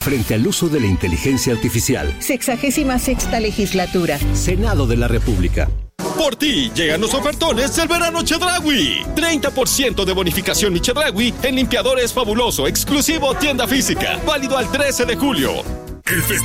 frente al uso de la inteligencia artificial. 66ª legislatura. Senado de la República. Por ti llegan los ofertones del verano Chedraui. 30% de bonificación Mi Chedraui en limpiadores fabuloso, exclusivo tienda física. Válido al 13 de julio. El